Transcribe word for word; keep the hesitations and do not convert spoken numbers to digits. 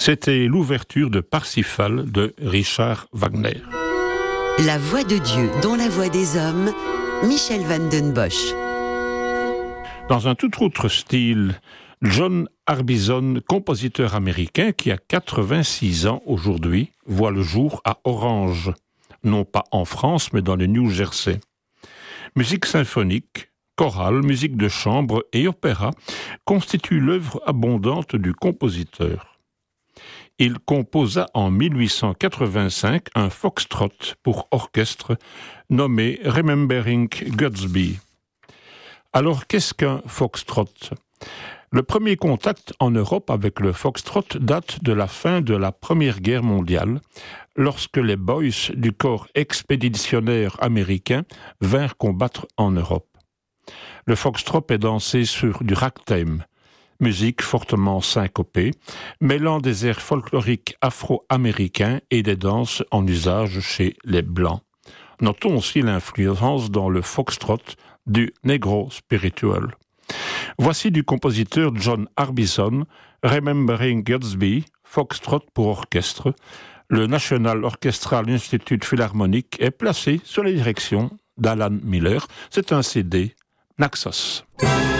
C'était l'ouverture de Parsifal de Richard Wagner. La voix de Dieu dans la voix des hommes, Michel van den Bosch. Dans un tout autre style, John Harbison, compositeur américain qui a quatre-vingt-six ans aujourd'hui, voit le jour à Orange, non pas en France mais dans le New Jersey. Musique symphonique, chorale, musique de chambre et opéra constituent l'œuvre abondante du compositeur. Il composa en mille huit cent quatre-vingt-cinq un foxtrot pour orchestre nommé Remembering Gatsby. Alors, qu'est-ce qu'un foxtrot ? Le premier contact en Europe avec le foxtrot date de la fin de la Première Guerre mondiale, lorsque les boys du corps expéditionnaire américain vinrent combattre en Europe. Le foxtrot est dansé sur du ragtime, musique fortement syncopée, mêlant des airs folkloriques afro-américains et des danses en usage chez les Blancs. Notons aussi l'influence dans le foxtrot du negro spiritual. Voici du compositeur John Harbison, Remembering Gatsby, foxtrot pour orchestre. Le National Orchestral Institute Philharmonic est placé sous la direction d'Alan Miller. C'est un C D Naxos.